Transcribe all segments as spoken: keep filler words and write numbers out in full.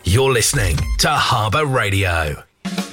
You're listening to Harbour Radio.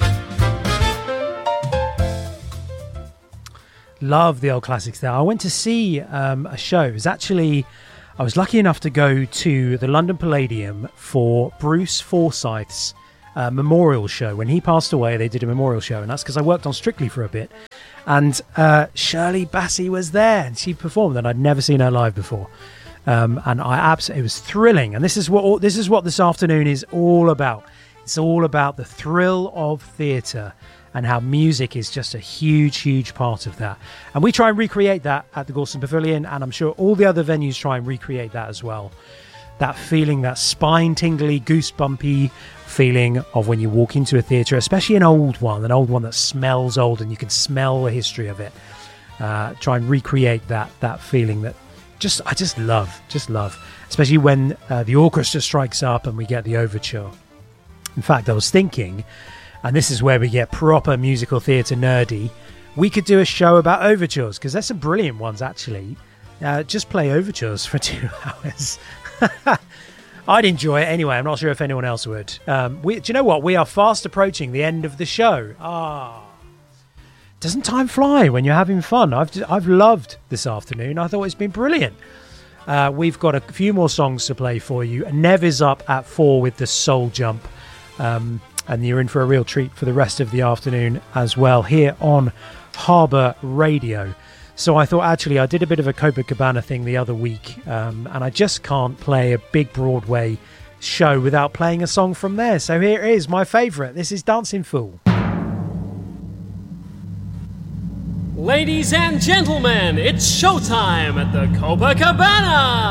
Love the old classics there. I went to see um, a show. It was actually, I was lucky enough to go to the London Palladium for Bruce Forsyth's uh, memorial show. When he passed away, they did a memorial show, and that's because I worked on Strictly for a bit. And uh, Shirley Bassey was there, and she performed, and I'd never seen her live before. Um, and I absolutely, it was thrilling. And this is what this is what this afternoon is all about. It's all about the thrill of theatre, and how music is just a huge, huge part of that. And we try and recreate that at the Gorson Pavilion, and I'm sure all the other venues try and recreate that as well. That feeling, that spine-tingly, goosebumpy feeling of when you walk into a theatre, especially an old one, an old one that smells old and you can smell the history of it. Uh, try and recreate that that feeling that just I just love, just love. Especially when uh, the orchestra strikes up and we get the overture. In fact, I was thinking, and this is where we get proper musical theatre nerdy, we could do a show about overtures, because there's some brilliant ones, actually. Uh, just play overtures for two hours. I'd enjoy it anyway. I'm not sure if anyone else would. Um, we, do you know what? We are fast approaching the end of the show. Ah, doesn't time fly when you're having fun? I've I've loved this afternoon. I thought it's been brilliant. Uh, we've got a few more songs to play for you. Nev is up at four with the Soul Jump. Um, and you're in for a real treat for the rest of the afternoon as well here on Harbour Radio. So I thought, actually, I did a bit of a Copacabana thing the other week, um, and I just can't play a big Broadway show without playing a song from there. So here it is, my favourite. This is Dancing Fool. Ladies and gentlemen, it's showtime at the Copacabana!